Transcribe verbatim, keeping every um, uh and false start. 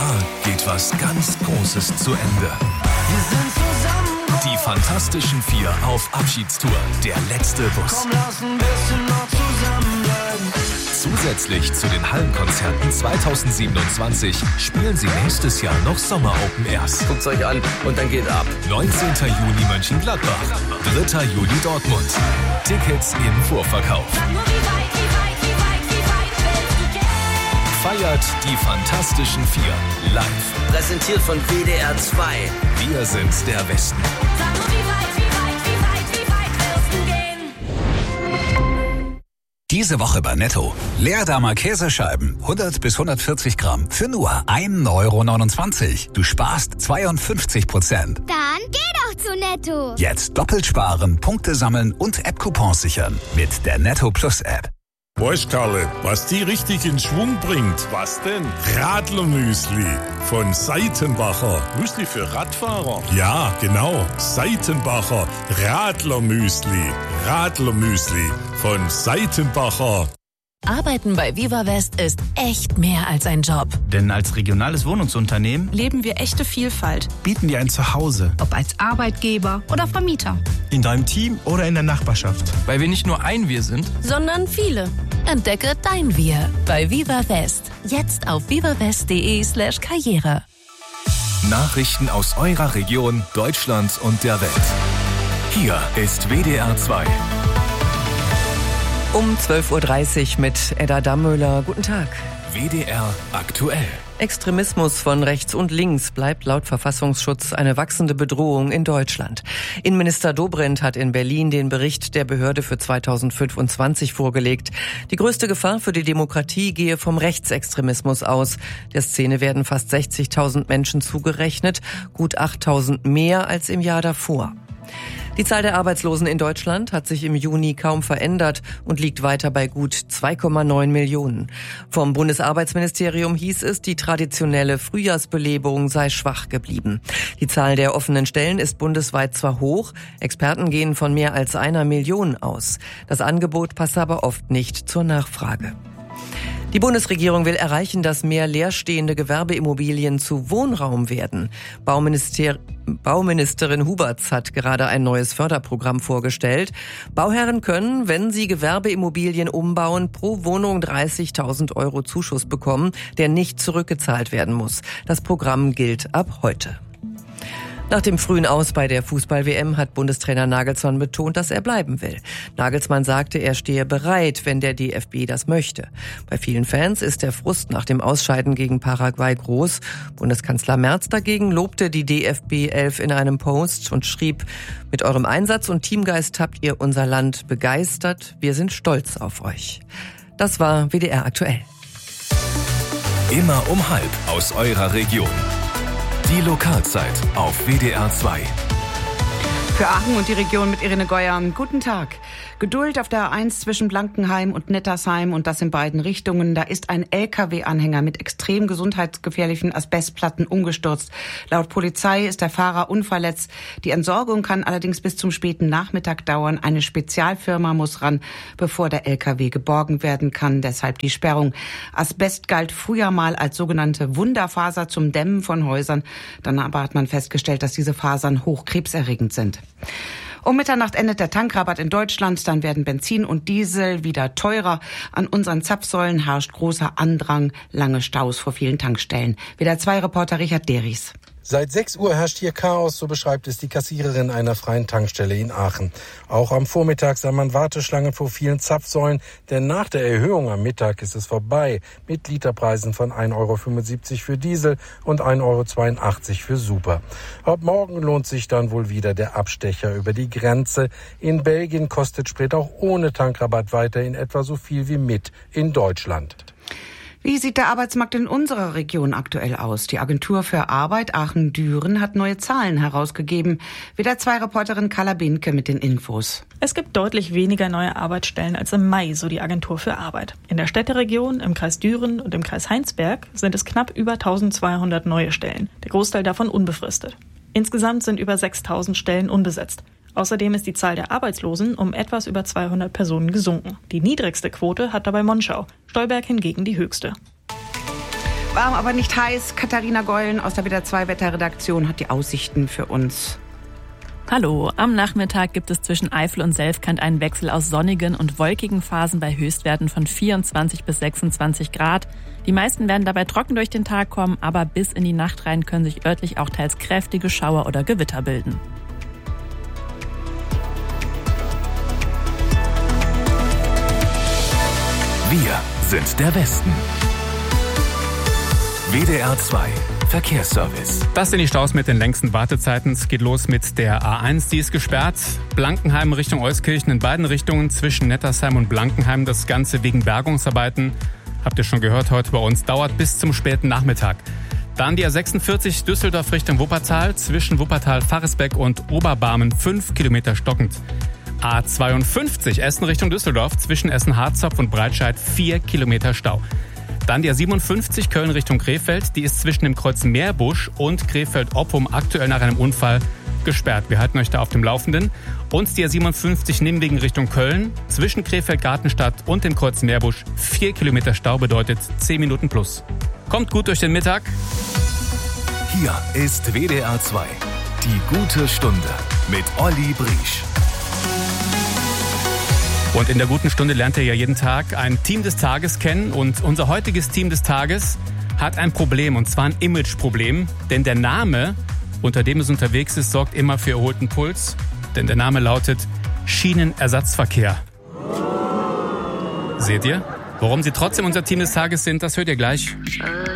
Jahr geht was ganz Großes zu Ende. Wir sind zusammen. Die Fantastischen Vier auf Abschiedstour. Der letzte Bus. Komm, lass ein bisschen noch zusammenbleiben. Zusätzlich zu den Hallenkonzerten zweitausendsiebenundzwanzig spielen sie nächstes Jahr noch Sommer-Open Airs. Guckt's euch an und dann geht ab. neunzehnten Juni Mönchengladbach, dritter Juli Dortmund. Tickets im Vorverkauf. Feiert die Fantastischen Vier live. Präsentiert von W D R zwei. Wir sind der Westen. Diese Woche bei Netto. Leerdammer Käsescheiben, hundert bis hundertvierzig Gramm, für nur ein Euro neunundzwanzig. Du sparst zweiundfünfzig Prozent. Dann geh doch zu Netto. Jetzt doppelt sparen, Punkte sammeln und App-Coupons sichern mit der Netto Plus App. Weißt Karle, was die richtig in Schwung bringt? Was denn? Radlermüsli von Seitenbacher. Müsli für Radfahrer? Ja, genau. Seitenbacher Radlermüsli. Radlermüsli von Seitenbacher. Arbeiten bei Viva West ist echt mehr als ein Job. Denn als regionales Wohnungsunternehmen leben wir echte Vielfalt. Bieten dir ein Zuhause. Ob als Arbeitgeber oder Vermieter. In deinem Team oder in der Nachbarschaft. Weil wir nicht nur ein Wir sind, sondern viele. Entdecke dein Wir bei Viva West. Jetzt auf vivawest.de slash Karriere. Nachrichten aus eurer Region, Deutschland und der Welt. Hier ist W D R zwei. Um zwölf Uhr dreißig mit Edda Dammöhler. Guten Tag. W D R aktuell. Extremismus von rechts und links bleibt laut Verfassungsschutz eine wachsende Bedrohung in Deutschland. Innenminister Dobrindt hat in Berlin den Bericht der Behörde für zweitausendfünfundzwanzig vorgelegt. Die größte Gefahr für die Demokratie gehe vom Rechtsextremismus aus. Der Szene werden fast sechzigtausend Menschen zugerechnet, gut achttausend mehr als im Jahr davor. Die Zahl der Arbeitslosen in Deutschland hat sich im Juni kaum verändert und liegt weiter bei gut zwei Komma neun Millionen. Vom Bundesarbeitsministerium hieß es, die traditionelle Frühjahrsbelebung sei schwach geblieben. Die Zahl der offenen Stellen ist bundesweit zwar hoch, Experten gehen von mehr als einer Million aus. Das Angebot passe aber oft nicht zur Nachfrage. Die Bundesregierung will erreichen, dass mehr leerstehende Gewerbeimmobilien zu Wohnraum werden. Bauminister- Bauministerin Huberts hat gerade ein neues Förderprogramm vorgestellt. Bauherren können, wenn sie Gewerbeimmobilien umbauen, pro Wohnung dreißigtausend Euro Zuschuss bekommen, der nicht zurückgezahlt werden muss. Das Programm gilt ab heute. Nach dem frühen Aus bei der Fußball-W M hat Bundestrainer Nagelsmann betont, dass er bleiben will. Nagelsmann sagte, er stehe bereit, wenn der D F B das möchte. Bei vielen Fans ist der Frust nach dem Ausscheiden gegen Paraguay groß. Bundeskanzler Merz dagegen lobte die D F B elf in einem Post und schrieb: Mit eurem Einsatz und Teamgeist habt ihr unser Land begeistert. Wir sind stolz auf euch. Das war W D R aktuell. Immer um halb aus eurer Region. Die Lokalzeit auf W D R zwei. Für Aachen und die Region mit Irene Geuern. Guten Tag. Geduld auf der A eins zwischen Blankenheim und Nettersheim und das in beiden Richtungen. Da ist ein L K W-Anhänger mit extrem gesundheitsgefährlichen Asbestplatten umgestürzt. Laut Polizei ist der Fahrer unverletzt. Die Entsorgung kann allerdings bis zum späten Nachmittag dauern. Eine Spezialfirma muss ran, bevor der L K W geborgen werden kann. Deshalb die Sperrung. Asbest galt früher mal als sogenannte Wunderfaser zum Dämmen von Häusern. Dann aber hat man festgestellt, dass diese Fasern hochkrebserregend sind. Um Mitternacht endet der Tankrabatt in Deutschland, dann werden Benzin und Diesel wieder teurer. An unseren Zapfsäulen herrscht großer Andrang, lange Staus vor vielen Tankstellen. W D R zwei Reporter Richard Deris. Seit sechs Uhr herrscht hier Chaos, so beschreibt es die Kassiererin einer freien Tankstelle in Aachen. Auch am Vormittag sah man Warteschlangen vor vielen Zapfsäulen, denn nach der Erhöhung am Mittag ist es vorbei mit Literpreisen von ein Euro fünfundsiebzig für Diesel und ein Euro zweiundachtzig für Super. Ab morgen lohnt sich dann wohl wieder der Abstecher über die Grenze. In Belgien kostet Sprit auch ohne Tankrabatt weiterhin etwa so viel wie mit in Deutschland. Wie sieht der Arbeitsmarkt in unserer Region aktuell aus? Die Agentur für Arbeit Aachen-Düren hat neue Zahlen herausgegeben. W D R zwei Reporterin Carla Binke mit den Infos. Es gibt deutlich weniger neue Arbeitsstellen als im Mai, so die Agentur für Arbeit. In der Städteregion, im Kreis Düren und im Kreis Heinsberg sind es knapp über eintausendzweihundert neue Stellen, der Großteil davon unbefristet. Insgesamt sind über sechstausend Stellen unbesetzt. Außerdem ist die Zahl der Arbeitslosen um etwas über zweihundert Personen gesunken. Die niedrigste Quote hat dabei Monschau, Stolberg hingegen die höchste. Warm, aber nicht heiß. Katharina Geulen aus der W D R zwei Wetterredaktion hat die Aussichten für uns. Hallo, am Nachmittag gibt es zwischen Eifel und Selfkant einen Wechsel aus sonnigen und wolkigen Phasen bei Höchstwerten von vierundzwanzig bis sechsundzwanzig Grad. Die meisten werden dabei trocken durch den Tag kommen, aber bis in die Nacht rein können sich örtlich auch teils kräftige Schauer oder Gewitter bilden. Wir sind der Westen. W D R zwei Verkehrsservice. Das sind die Staus mit den längsten Wartezeiten. Es geht los mit der A eins, die ist gesperrt. Blankenheim Richtung Euskirchen in beiden Richtungen zwischen Nettersheim und Blankenheim. Das Ganze wegen Bergungsarbeiten. Habt ihr schon gehört, heute bei uns dauert bis zum späten Nachmittag. Dann die A sechsundvierzig Düsseldorf Richtung Wuppertal zwischen Wuppertal-Faresbeck und Oberbarmen fünf Kilometer stockend. A zweiundfünfzig Essen Richtung Düsseldorf zwischen Essen-Harzopf und Breitscheid vier Kilometer Stau. Dann die A siebenundfünfzig Köln Richtung Krefeld, die ist zwischen dem Kreuz Meerbusch und Krefeld-Oppum aktuell nach einem Unfall gesperrt. Wir halten euch da auf dem Laufenden. Und die A siebenundfünfzig Nimwegen Richtung Köln, zwischen Krefeld-Gartenstadt und dem Kreuz Meerbusch vier Kilometer Stau bedeutet zehn Minuten plus. Kommt gut durch den Mittag. Hier ist W D R zwei, die gute Stunde mit Olli Briesch. Und in der guten Stunde lernt ihr ja jeden Tag ein Team des Tages kennen. Und unser heutiges Team des Tages hat ein Problem, und zwar ein Imageproblem. Denn der Name, unter dem es unterwegs ist, sorgt immer für erholten Puls. Denn der Name lautet Schienenersatzverkehr. Seht ihr? Warum sie trotzdem unser Team des Tages sind, das hört ihr gleich.